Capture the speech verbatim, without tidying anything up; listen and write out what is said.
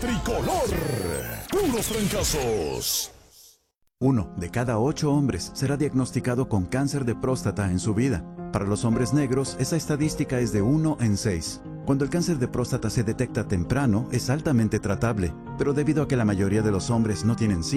Tricolor. Puros trancazos. Uno de cada ocho hombres será diagnosticado con cáncer de próstata en su vida. Para los hombres negros, esa estadística es de uno en seis. Cuando el cáncer de próstata se detecta temprano, es altamente tratable, pero debido a que la mayoría de los hombres no tienen